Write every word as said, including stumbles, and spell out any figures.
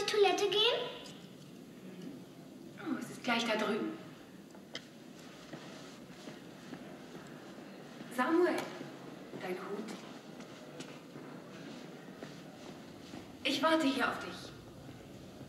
die Toilette gehen? Oh, es ist gleich da drüben. Samuel, dein Hut. Ich warte hier auf dich.